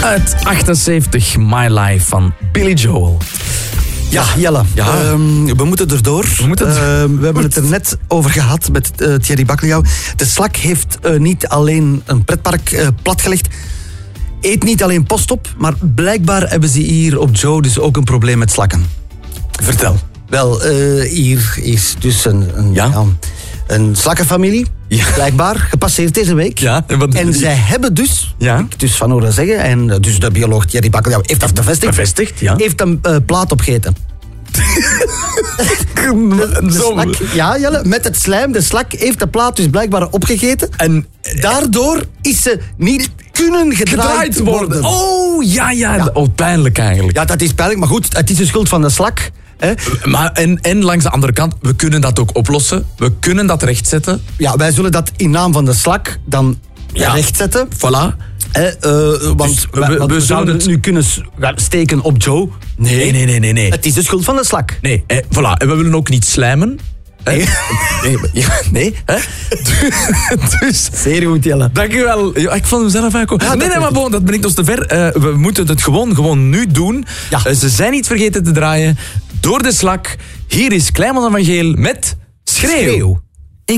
Uit 78, My Life van Billy Joel. Ja, Jelle, we moeten erdoor. We hebben het er net over gehad met Thierry Bakkeljauw. De Slak heeft niet alleen een pretpark platgelegd, eet niet alleen post op, maar blijkbaar hebben ze hier op Joe dus ook een probleem met slakken. Vertel. Wel, hier is dus een slakkenfamilie, blijkbaar, gepasseerd deze week. Ja, en zij hebben dus, heb ik dus van horen zeggen, en dus de bioloog Thierry Bakkeljauw heeft dat bevestigd, heeft een plaat opgegeten. De slak, Jelle, met het slijm, de slak heeft de plaat dus blijkbaar opgegeten. En daardoor is ze niet kunnen gedraaid worden. Oh, ja. Oh, pijnlijk eigenlijk. Ja, dat is pijnlijk, maar goed, het is de schuld van de slak. Maar en langs de andere kant, we kunnen dat ook oplossen. We kunnen dat rechtzetten. Ja, wij zullen dat in naam van de slak dan rechtzetten. Voilà. Want we zouden het nu kunnen steken op Joe. Nee. Het is de schuld van de slak. Nee, voilà. En we willen ook niet slijmen. Nee. Dus, zeer goed, Jelle. Dank u wel. Ik vond hem zelf eigenlijk ook. Nee, maar bon, dat brengt ons te ver. We moeten het gewoon nu doen. Ja. Ze zijn niet vergeten te draaien. Door de Slak. Hier is Kleimans van Geel met Schreeuw.